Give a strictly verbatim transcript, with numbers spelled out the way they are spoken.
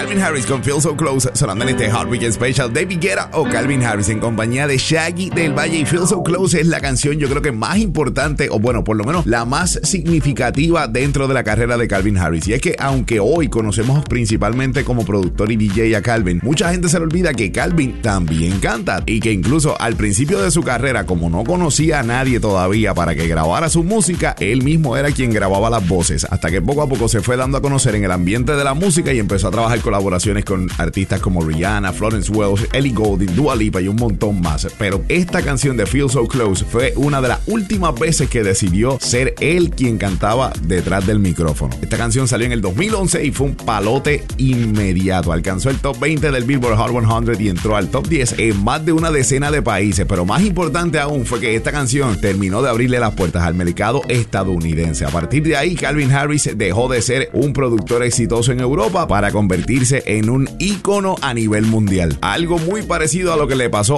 Calvin Harris con Feel So Close, sonando en este Hot Weekend Special. David Guetta o Calvin Harris en compañía de Shaggy del Valle, y Feel So Close es la canción yo creo que más importante, o bueno, por lo menos la más significativa dentro de la carrera de Calvin Harris. Y es que aunque hoy conocemos principalmente como productor y D J a Calvin, mucha gente se le olvida que Calvin también canta, y que incluso al principio de su carrera, como no conocía a nadie todavía para que grabara su música, él mismo era quien grababa las voces, hasta que poco a poco se fue dando a conocer en el ambiente de la música y empezó a trabajar colaboraciones con artistas como Rihanna, Florence Welch, Ellie Goulding, Dua Lipa y un montón más. Pero esta canción de Feel So Close fue una de las últimas veces que decidió ser él quien cantaba detrás del micrófono. Esta canción salió en el dos mil once y fue un palote inmediato. Alcanzó el top veinte del Billboard Hot cien y entró al top diez en más de una decena de países. Pero más importante aún fue que esta canción terminó de abrirle las puertas al mercado estadounidense. A partir de ahí, Calvin Harris dejó de ser un productor exitoso en Europa para convertirse en un ícono a nivel mundial. Algo muy parecido a lo que le pasó